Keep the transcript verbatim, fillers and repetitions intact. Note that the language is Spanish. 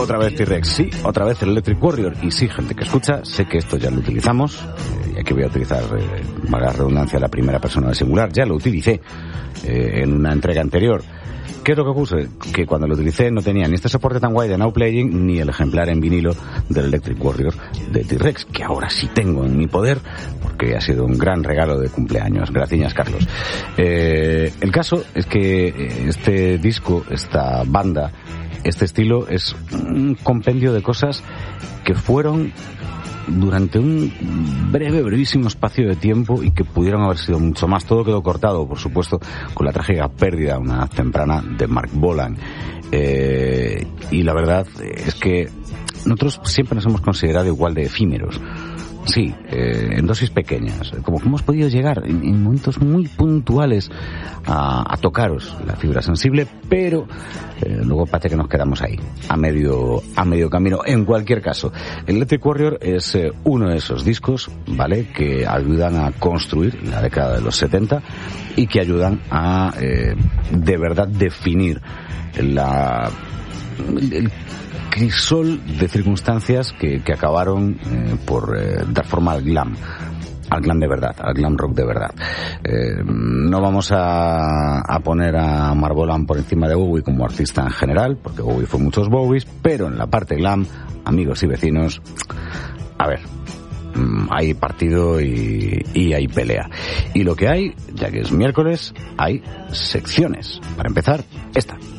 Otra vez T-Rex, sí, otra vez el Electric Warrior. Y sí, gente que escucha, sé que esto ya lo utilizamos. Eh, y aquí voy a utilizar, eh, valga la redundancia, la primera persona del singular. Ya lo utilicé eh, en una entrega anterior. ¿Qué es lo que ocurre? Que cuando lo utilicé no tenía ni este soporte tan guay de Now Playing, ni el ejemplar en vinilo del Electric Warrior de T-Rex, que ahora sí tengo en mi poder, porque ha sido un gran regalo de cumpleaños. Gracias, Carlos. Eh, el caso es que este disco, esta banda, este estilo es un compendio de cosas que fueron durante un breve, brevísimo espacio de tiempo y que pudieron haber sido mucho más. Todo quedó cortado, por supuesto, con la trágica pérdida, una temprana, de Mark Bolan. Eh, y la verdad es que nosotros siempre nos hemos considerado igual de efímeros. Sí, eh, en dosis pequeñas. Como que hemos podido llegar en, en momentos muy puntuales a, a tocaros la fibra sensible, pero eh, luego parece que nos quedamos ahí, a medio a medio camino. En cualquier caso, el Electric Warrior es eh, uno de esos discos, ¿vale?, que ayudan a construir la década de los setenta y que ayudan a eh, de verdad definir la... El, el, crisol de circunstancias que, que acabaron eh, por eh, dar forma al glam, al glam de verdad, al glam rock de verdad. Eh, no vamos a, a poner a Mark Bolan por encima de Bowie como artista en general, porque Bowie fue muchos Bowies, pero en la parte glam, amigos y vecinos, a ver, hay partido y, y hay pelea. Y lo que hay, ya que es miércoles, hay secciones. Para empezar, esta.